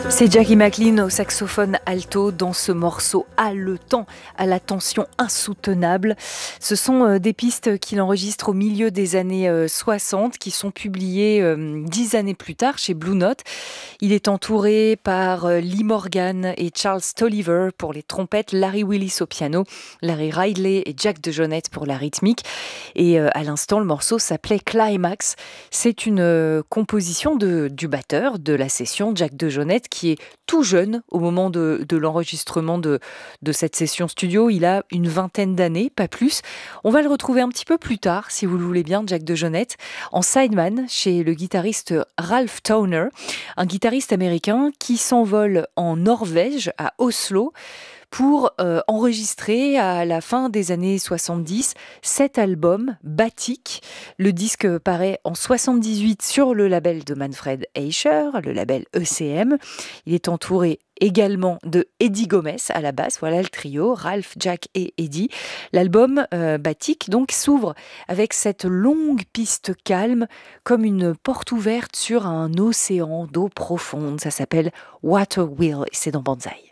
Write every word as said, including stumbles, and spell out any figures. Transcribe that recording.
C'est Jackie McLean au saxophone alto dans ce morceau haletant à la tension insoutenable. Ce sont euh, des pistes qu'il enregistre au milieu des années euh, soixante qui sont publiées euh, dix années plus tard chez Blue Note. Il est entouré par euh, Lee Morgan et Charles Tolliver pour les trompettes, Larry Willis au piano, Larry Ridley et Jack DeJohnette pour la rythmique. Et euh, à l'instant, le morceau s'appelait Climax. C'est une euh, composition de, du batteur de la session, Jack DeJohnette, qui est tout jeune au moment de, de l'enregistrement de, de cette session studio. Il a une vingtaine d'années, pas plus. On va le retrouver un petit peu plus tard, si vous le voulez bien, Jack DeJohnette, en sideman chez le guitariste Ralph Towner, un guitariste américain qui s'envole en Norvège, à Oslo, pour euh, enregistrer à la fin des années soixante-dix cet album, Batik. Le disque paraît en soixante-dix-huit sur le label de Manfred Eicher, le label E C M. Il est entouré également de Eddie Gomez à la basse, voilà le trio, Ralph, Jack et Eddie. L'album euh, Batik donc s'ouvre avec cette longue piste calme, comme une porte ouverte sur un océan d'eau profonde. Ça s'appelle Water Wheel et c'est dans Banzai.